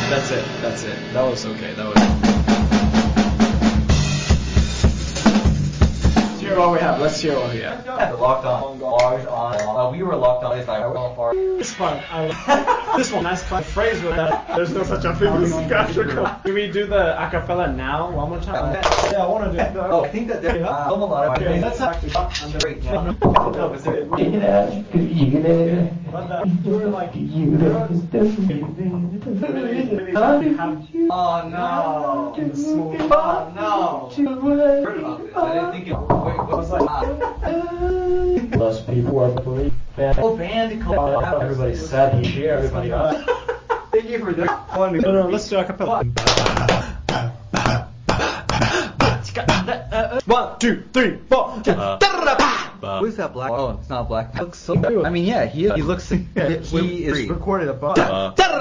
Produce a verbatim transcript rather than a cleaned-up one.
That's it. That's it. That was okay. That was. Let's hear what we have. Let's hear what we have. The locked on bars on. Uh, we were locked on. It's like This one. I this one. Nice phrase with that. There's no such a thing as theatrical. Can we do the acapella now one more time? Yeah, I want to do it. Oh, I think that there's uh, a lot of okay, let's actually talk under great. No, it's it. We're like Oh no! Oh no! Heard about this. I didn't think it. Wait, what was like? Less people are believe. Oh, Bandicoot. Everybody's sad. You cheer everybody up. Thank you for that. Funny. No, no, let's do acapella. One, two, three, four. Who's that black? Oh, it's not black. Looks so. I mean, yeah, he he looks. He is recorded above.